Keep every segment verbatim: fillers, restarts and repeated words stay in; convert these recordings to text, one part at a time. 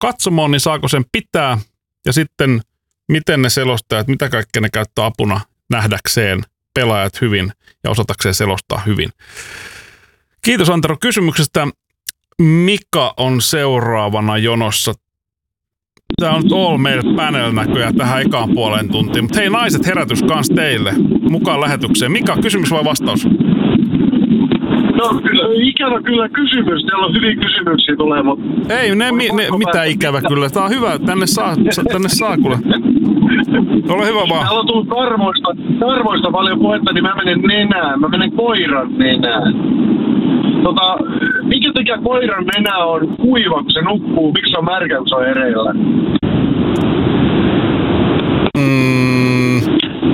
katsomoon, niin saako sen pitää? Ja sitten miten ne selostajat, mitä kaikkea ne käyttää apuna nähdäkseen pelaajat hyvin ja osatakseen selostaa hyvin. Kiitos Antero kysymyksestä. Mika on seuraavana jonossa. Tämä on all meille panel näköjään tähän ekaan puoleen tuntiin. Mutta hei naiset, herätys kans teille mukaan lähetykseen. Mika, kysymys vai vastaus? No ikävä kyllä kysymys. Teillä on hyviä kysymyksiä tulee, mutta... Ei, ne, mi, ne mitä ikävä kyllä. Tämä on hyvä. Tänne saa, tänne saa kuule. Ole hyvä vaan. Täällä on tullut karvoista, karvoista paljon puhetta, niin mä menen nenään. Mä menen koiran nenään. Tota, mikä takia koiran nenä on kuiva, kun se nukkuu? Miksi se on märkä, kun se on hereillä? Mm.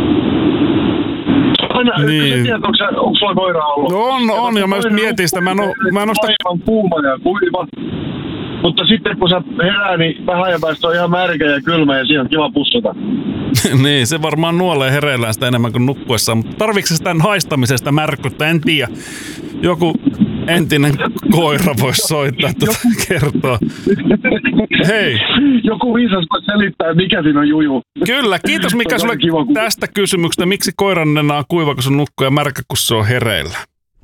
Aina, niin. Tiedät, onko, se, onko sulla koira ollut? No on, on, ja mä just mietin sitä. Mä en, o, mä en osta... Aivan kuuma ja kuiva. Mutta sitten kun sä herää, niin vähän ajan päästä on ihan märkä ja kylmä ja siinä on kiva pussata. Niin, se varmaan nuolee hereillään sitä enemmän kuin nukkuessaan. Mutta tarviiko se sitä haistamisesta märkkyttä? En tiedä. Joku entinen koira voisi soittaa tuota kertoa. Hei. Joku viisas voi selittää, mikä siinä on juju. Kyllä, kiitos Mika sulle tästä kysymyksestä. Miksi koiran nenä on kuiva, kun se nukkuu ja märkä, kun se on hereillä?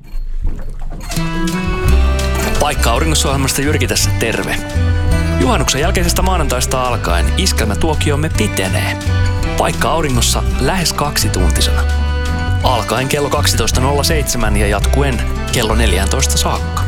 Paikka Auringossa-ohjelmasta Jyrki tässä terve. Juhannuksen jälkeisestä maanantaista alkaen iskelmätuokiomme pitenee. Paikka Auringossa lähes kaksituntisena. Alkaen kello kaksitoista nolla seitsemän ja jatkuen kello neljätoista saakka.